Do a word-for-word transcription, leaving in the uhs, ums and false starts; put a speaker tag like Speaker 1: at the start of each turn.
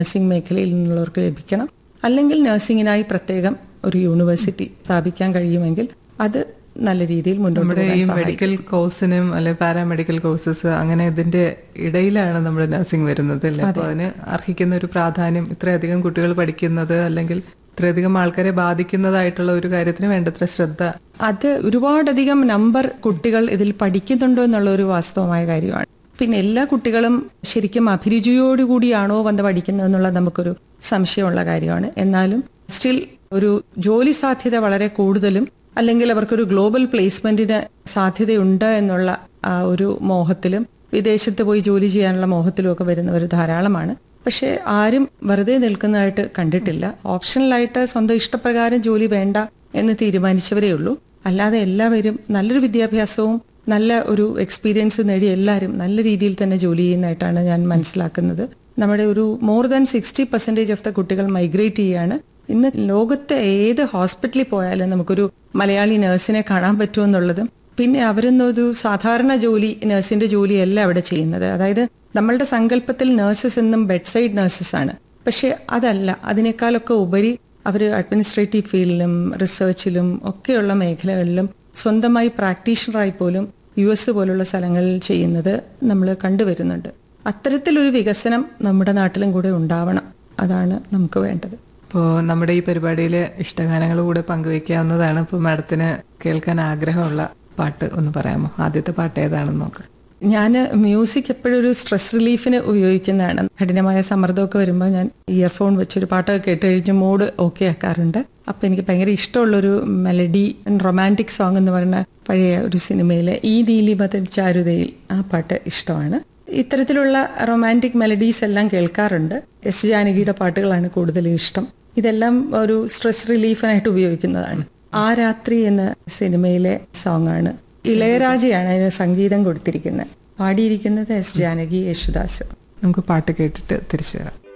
Speaker 1: Nursing മേഖലയിൽ നിന്നുള്ളവർക്ക് ലഭിക്കണം. അല്ലെങ്കിൽ നഴ്സിംഗിനായി പ്രത്യേകം ഒരു യൂണിവേഴ്സിറ്റി സ്ഥാപിക്കാൻ കഴിയുമെങ്കിൽ അത് നല്ല രീതിയിൽ മുന്നോട്ട്
Speaker 2: നമ്മുടെ ഈ മെഡിക്കൽ കോഴ്സിനും അല്ലെ പാരാമെഡിക്കൽ കോഴ്സസ് അങ്ങനെ ഇതിന്റെ ഇടയിലാണ് നമ്മുടെ നഴ്സിംഗ് വരുന്നത് അല്ലേ? അപ്പോൾ അതിന് അർഹിക്കുന്ന ഒരു പ്രാധാന്യം, ഇത്രയധികം കുട്ടികൾ പഠിക്കുന്നത് അല്ലെങ്കിൽ ഇത്രയധികം ആൾക്കാരെ ബാധിക്കുന്നതായിട്ടുള്ള ഒരു കാര്യത്തിന് വേണ്ടത്ര ശ്രദ്ധ,
Speaker 1: അത് ഒരുപാടധികം നമ്പർ കുട്ടികൾ ഇതിൽ പഠിക്കുന്നുണ്ടോ എന്നുള്ള ഒരു വാസ്തവമായ കാര്യമാണ്. പിന്നെ എല്ലാ കുട്ടികളും ശരിക്കും അഭിരുചിയോടുകൂടിയാണോ വന്ന് പഠിക്കുന്നത് എന്നുള്ളത് നമുക്കൊരു സംശയമുള്ള കാര്യമാണ്. എന്നാലും സ്റ്റിൽ ഒരു ജോലി സാധ്യത വളരെ കൂടുതലും അല്ലെങ്കിൽ അവർക്കൊരു ഗ്ലോബൽ പ്ലേസ്മെന്റിന് സാധ്യതയുണ്ട് എന്നുള്ള ആ ഒരു മോഹത്തിലും വിദേശത്ത് പോയി ജോലി ചെയ്യാനുള്ള മോഹത്തിലും ഒക്കെ വരുന്നവർ ധാരാളമാണ്. പക്ഷെ ആരും വെറുതെ നിൽക്കുന്നതായിട്ട് കണ്ടിട്ടില്ല. ഓപ്ഷണലായിട്ട് സ്വന്തം ഇഷ്ടപ്രകാരം ജോലി വേണ്ട എന്ന് തീരുമാനിച്ചവരേ ഉള്ളൂ. അല്ലാതെ എല്ലാവരും നല്ലൊരു വിദ്യാഭ്യാസവും നല്ല ഒരു എക്സ്പീരിയൻസ് നേടി എല്ലാവരും നല്ല രീതിയിൽ തന്നെ ജോലി ചെയ്യുന്നതായിട്ടാണ് ഞാൻ മനസ്സിലാക്കുന്നത്. നമ്മുടെ ഒരു more than sixty percentage of the കുട്ടികൾ മൈഗ്രേറ്റ് ചെയ്യാണ്. ഇന്ന് ലോകത്തെ ഏത് ഹോസ്പിറ്റലിൽ പോയാലും നമുക്കൊരു മലയാളി നഴ്സിനെ കാണാൻ പറ്റുമെന്നുള്ളതും പിന്നെ അവരൊന്നൊരു സാധാരണ ജോലി, നഴ്സിന്റെ ജോലിയല്ല അവിടെ ചെയ്യുന്നത്. അതായത് നമ്മളുടെ സങ്കല്പത്തിൽ നഴ്സസ് എന്നും ബെഡ് സൈഡ് നഴ്സസ് ആണ്. പക്ഷെ അതല്ല, അതിനേക്കാളൊക്കെ ഉപരി അവർ അഡ്മിനിസ്ട്രേറ്റീവ് ഫീൽഡിലും റിസർച്ചിലും ഒക്കെയുള്ള മേഖലകളിലും സ്വന്തമായി പ്രാക്ടീഷണറായി പോലും യു എസ് പോലുള്ള സ്ഥലങ്ങളിൽ ചെയ്യുന്നത് നമ്മൾ കണ്ടുവരുന്നുണ്ട്. അത്തരത്തിലൊരു വികസനം നമ്മുടെ നാട്ടിലും കൂടെ ഉണ്ടാവണം. അതാണ് നമുക്ക് വേണ്ടത്.
Speaker 2: ഇപ്പോൾ നമ്മുടെ ഈ പരിപാടിയിൽ ഇഷ്ടഗാനങ്ങൾ കൂടെ പങ്കുവെക്കാവുന്നതാണ്. ഇപ്പോൾ മാഡത്തിന് കേൾക്കാൻ ആഗ്രഹമുള്ള പാട്ട് ഒന്ന് പറയാമോ? ആദ്യത്തെ പാട്ട് ഏതാണെന്ന് നോക്കാം.
Speaker 1: ഞാൻ മ്യൂസിക് എപ്പോഴും ഒരു സ്ട്രെസ് റിലീഫിന് ഉപയോഗിക്കുന്നതാണ്. കഠിനമായ സമ്മർദ്ദമൊക്കെ വരുമ്പോൾ ഞാൻ ഇയർഫോൺ വെച്ചൊരു പാട്ടൊക്കെ കേട്ട് കഴിഞ്ഞ് മൂഡ് ഓക്കെ ആക്കാറുണ്ട്. അപ്പം എനിക്ക് ഭയങ്കര ഇഷ്ടമുള്ളൊരു മെലഡി റൊമാൻറ്റിക് സോങ് എന്ന് പറയുന്ന പഴയ ഒരു സിനിമയിലെ ഈ ദീലിമതൻ ചാരുതയിൽ ആ പാട്ട് ഇഷ്ടമാണ്. ഇത്തരത്തിലുള്ള റൊമാൻറ്റിക് മെലഡീസ് എല്ലാം കേൾക്കാറുണ്ട്. എസ് ജാനകിയുടെ പാട്ടുകളാണ് കൂടുതലും ഇഷ്ടം. ഇതെല്ലാം ഒരു സ്ട്രെസ് റിലീഫിനായിട്ട് ഉപയോഗിക്കുന്നതാണ്. ആ രാത്രി എന്ന സിനിമയിലെ സോങ് ആണ്. ഇളയരാജയാണ് അതിന് സംഗീതം കൊടുത്തിരിക്കുന്നത്. പാടിയിരിക്കുന്നത് എസ് ജാനകി, യേശുദാസ്.
Speaker 2: നമുക്ക് പാട്ട് കേട്ടിട്ട് തിരിച്ചു വരാം.